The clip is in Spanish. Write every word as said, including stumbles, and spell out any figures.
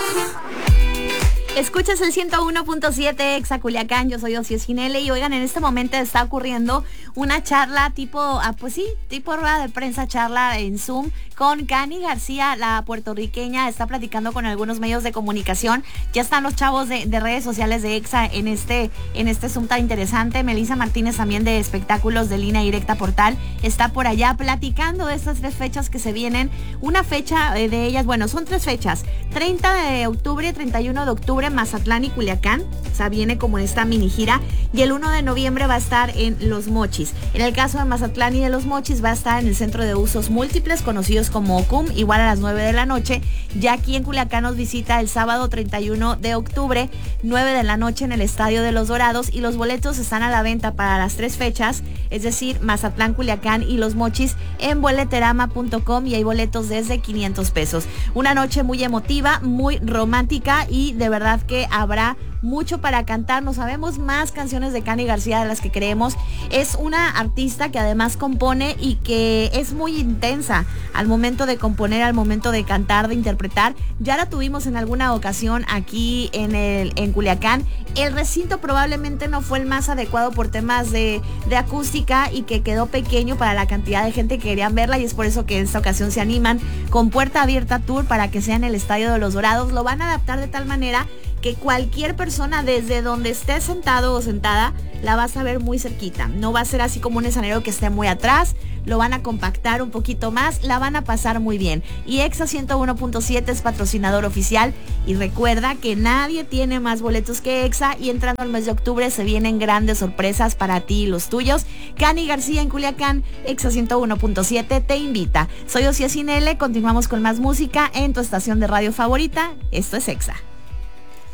Escuchas el ciento uno punto siete Exa Culiacán, yo soy Ocio Cinele y oigan, en este momento está ocurriendo una charla tipo, ah, pues sí, tipo rueda de prensa, charla en Zoom con Cani García, la puertorriqueña, está platicando con algunos medios de comunicación. Ya están los chavos de, de redes sociales de Exa en este, en este Zoom tan interesante. Melissa Martínez, también de espectáculos de Línea Directa Portal, está por allá platicando de estas tres fechas que se vienen. Una fecha eh, de ellas, bueno, son tres fechas: treinta de octubre, treinta y uno de octubre, Mazatlán y Culiacán, o sea, viene como en esta mini gira, y el uno de noviembre va a estar en Los Mochis. En el caso de Mazatlán y de Los Mochis, va a estar en el Centro de Usos Múltiples, conocidos como O C U M, igual a las nueve de la noche. Ya aquí en Culiacán nos visita el sábado treinta y uno de octubre, nueve de la noche, en el Estadio de los Dorados, y los boletos están a la venta para las tres fechas, es decir, Mazatlán, Culiacán y Los Mochis, en boleterama punto com, y hay boletos desde quinientos pesos. Una noche muy emotiva, muy romántica, y de verdad que habrá mucho para cantar. No sabemos más canciones de Cani García de las que creemos. Es una artista que además compone y que es muy intensa al momento de componer, al momento de cantar, de interpretar. Ya la tuvimos en alguna ocasión aquí en el en Culiacán. El recinto probablemente no fue el más adecuado por temas de, de acústica, y que quedó pequeño para la cantidad de gente que querían verla, y es por eso que en esta ocasión se animan con Puerta Abierta Tour para que sea en el Estadio de los Dorados. Lo van a adaptar de tal manera que cualquier persona, desde donde esté sentado o sentada, la vas a ver muy cerquita. No va a ser así como un escenario que esté muy atrás. Lo van a compactar un poquito más, la van a pasar muy bien. Y Exa ciento uno punto siete es patrocinador oficial, y recuerda que nadie tiene más boletos que Exa, y entrando al mes de octubre se vienen grandes sorpresas para ti y los tuyos. Cani García en Culiacán, Exa ciento uno punto siete te invita. Soy Ocio Cinele, continuamos con más música en tu estación de radio favorita. Esto es Exa.